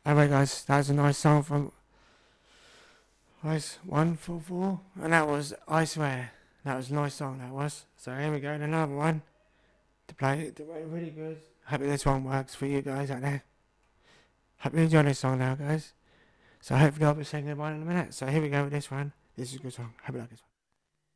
Anyway, guys, that was a nice song from Ice 144, and that was I Swear. That was a nice song, that was. So here we go, another one to play. To play really good. Hope this one works for you guys out there. Hope you enjoy this song now, guys. So hopefully I'll be singing one in a minute. So here we go with this one. This is a good song. Hope you like this one.